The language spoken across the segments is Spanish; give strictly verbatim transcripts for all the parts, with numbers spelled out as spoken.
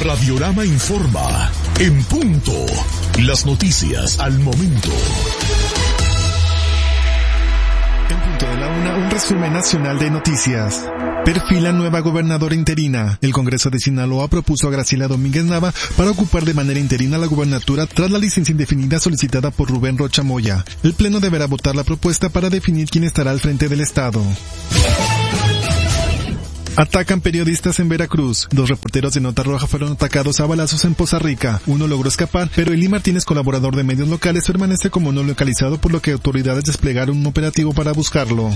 Radiorama informa. En punto. Las noticias al momento. En punto de la una, un resumen nacional de noticias. Perfila nueva gobernadora interina. El Congreso de Sinaloa propuso a Graciela Domínguez Nava para ocupar de manera interina la gubernatura tras la licencia indefinida solicitada por Rubén Rocha Moya. El Pleno deberá votar la propuesta para definir quién estará al frente del Estado. Atacan periodistas en Veracruz. Dos reporteros de Nota Roja fueron atacados a balazos en Poza Rica. Uno logró escapar, pero Eli Martínez, colaborador de medios locales, permanece como no localizado, por lo que autoridades desplegaron un operativo para buscarlo.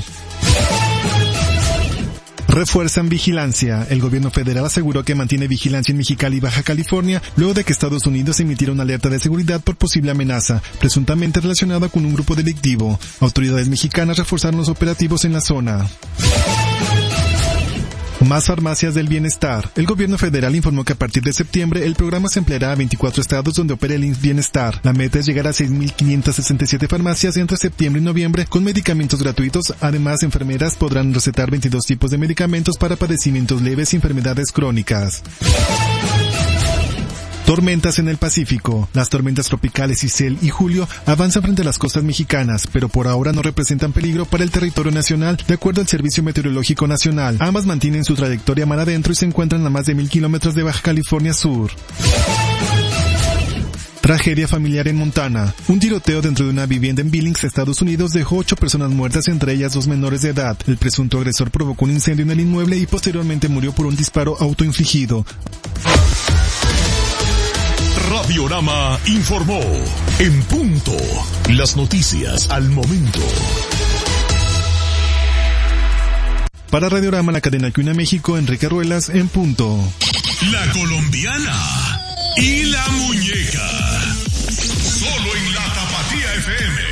Refuerzan vigilancia. El gobierno federal aseguró que mantiene vigilancia en Mexicali y Baja California, luego de que Estados Unidos emitiera una alerta de seguridad por posible amenaza, presuntamente relacionada con un grupo delictivo. Autoridades mexicanas reforzaron los operativos en la zona. Más farmacias del bienestar. El gobierno federal informó que a partir de septiembre el programa se empleará a veinticuatro estados donde opera el I M S S Bienestar. La meta es llegar a seis mil quinientas sesenta y siete farmacias entre septiembre y noviembre con medicamentos gratuitos. Además, enfermeras podrán recetar veintidós tipos de medicamentos para padecimientos leves y enfermedades crónicas. Tormentas en el Pacífico. Las tormentas tropicales Isel y Julio avanzan frente a las costas mexicanas, pero por ahora no representan peligro para el territorio nacional, de acuerdo al Servicio Meteorológico Nacional. Ambas mantienen su trayectoria mar adentro y se encuentran a más de mil kilómetros de Baja California Sur. Tragedia familiar en Montana. Un tiroteo dentro de una vivienda en Billings, Estados Unidos, dejó ocho personas muertas, entre ellas dos menores de edad. El presunto agresor provocó un incendio en el inmueble y posteriormente murió por un disparo autoinfligido. Radiorama informó. En punto. Las noticias al momento. Para Radiorama, la cadena que une a México, Enrique Ruelas, en punto. La colombiana y la muñeca. Solo en la Tapatía F M.